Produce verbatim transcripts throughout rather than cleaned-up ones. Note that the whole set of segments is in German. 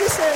Dankeschön.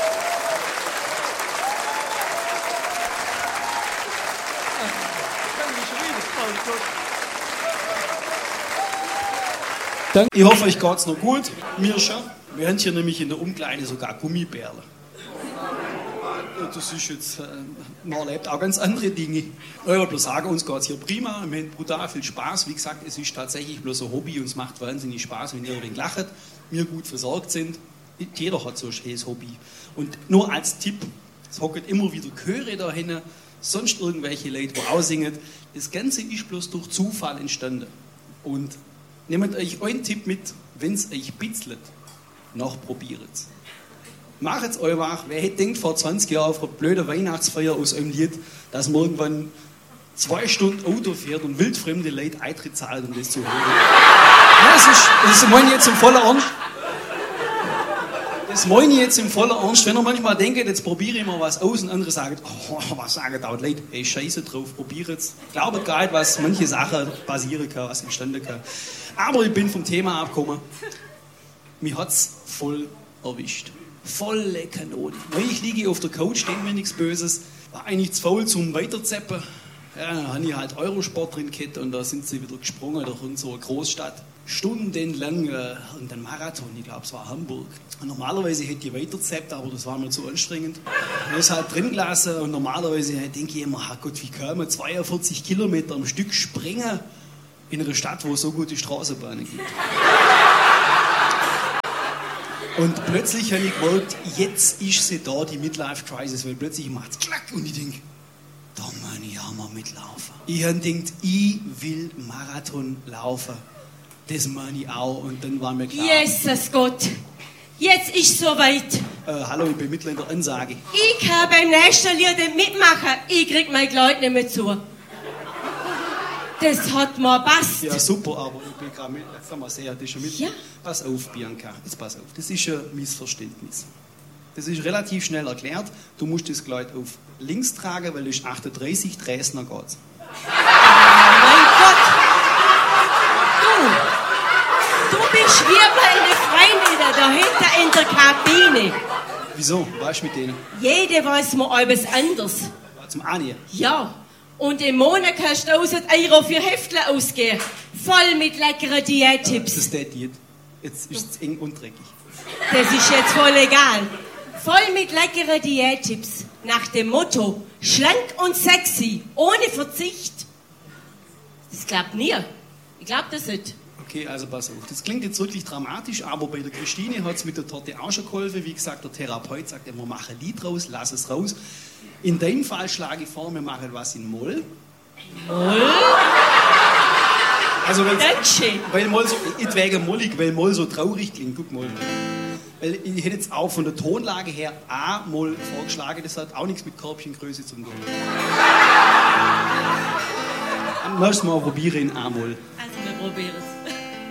Ich hoffe, euch geht's noch gut. Mir schon. Wir haben hier nämlich in der Umkleide sogar Gummibärle. Das ist jetzt, äh, man erlebt auch ganz andere Dinge. Ich wollte bloß sagen, uns geht's hier prima. Wir haben brutal viel Spaß. Wie gesagt, es ist tatsächlich bloß ein Hobby und es macht wahnsinnig Spaß, wenn ihr ein wenig lacht, wir gut versorgt sind. Jeder hat so ein schönes Hobby. Und nur als Tipp, es hocken immer wieder Chöre da hin, sonst irgendwelche Leute, die auch singen. Das Ganze ist bloß durch Zufall entstanden. Und nehmt euch einen Tipp mit, wenn es euch bitzelt, noch probiert es. Macht es einfach. Wer hätte denkt vor zwanzig Jahren auf einer blöden Weihnachtsfeier aus einem Lied, dass man irgendwann zwei Stunden Auto fährt und wildfremde Leute Eintritt zahlen, um das zu hören. Ja, das ist, das meine ich jetzt im vollen Ernst. Das meine ich jetzt im vollen Ernst. Wenn ihr manchmal denkt, jetzt probiere ich mal was aus und andere sagen, oh, was sagen da Leute? Hey, scheiße drauf, probiert es. Glaubt gar nicht, was manche Sachen passieren kann, was entstanden kann. Aber ich bin vom Thema abgekommen. Mich hat es voll erwischt. Volle Kanone. Ich liege auf der Couch, denke mir nichts Böses. War eigentlich zu faul zum Weiterzeppen. Ja, dann habe ich halt Eurosport drin gehabt und da sind sie wieder gesprungen durch unsere Großstadt. Stundenlang äh, irgendein Marathon, ich glaube es war Hamburg. Und normalerweise hätte ich weiterzappt, aber das war mir zu anstrengend. Ich habe es halt drin gelassen und normalerweise denke ich immer, ach Gott, wie kann man zweiundvierzig Kilometer am Stück springen in einer Stadt, wo es so gute Straßenbahnen gibt. Und plötzlich habe ich gemerkt, jetzt ist sie da, die Midlife-Crisis, weil plötzlich macht es klack und ich denke, da Mann, ich habe mal mitlaufen. Ich habe gedacht, ich will Marathon laufen. Das meine ich auch und dann war mir klar. Jesus Gott, jetzt ist es soweit. Äh, hallo, ich bin mitten in der Ansage. Ich kann beim nächsten Lied nicht mitmachen, ich krieg mein Kleid nicht mehr zu. Das hat mir passt. Ja, super, aber ich bin gerade mit. Jetzt haben wir sehr, das ist schon mit. Ja. Pass auf, Bianca, jetzt pass auf. Das ist ein Missverständnis. Das ist relativ schnell erklärt. Du musst das Kleid auf links tragen, weil es ist achtunddreißig, Dresdner geht's. Mein Gott! Du, du bist wie meine Freunde da hinter in der Kabine. Wieso? Was ist mit denen? Jede weiß mir etwas anderes. Zum Anien. Ja. Und im Monat kannst du tausend Euro für Heftle ausgeben. Voll mit leckeren Diättipps. Das ist der Diät. Jetzt ist es eng und dreckig. Das ist jetzt voll egal. Voll mit leckeren Diättipps. Nach dem Motto, schlank und sexy, ohne Verzicht. Das klappt nie. Ich glaub das nicht. Okay, also pass auf. Das klingt jetzt wirklich dramatisch, aber bei der Christine hat es mit der Torte auch schon geholfen. Wie gesagt, der Therapeut sagt immer, mach ein Lied raus, lass es raus. In deinem Fall schlage ich vor, wir machen was in Moll. Moll? Also weil, Dankeschön. weil Moll so, nicht wegen Mollig, weil Moll so traurig klingt. Guck mal. Weil ich hätte jetzt auch von der Tonlage her A-Moll vorgeschlagen, das hat auch nichts mit Körbchengröße zu tun. Dann musst du mal probieren in A-Moll. Also wir probieren es.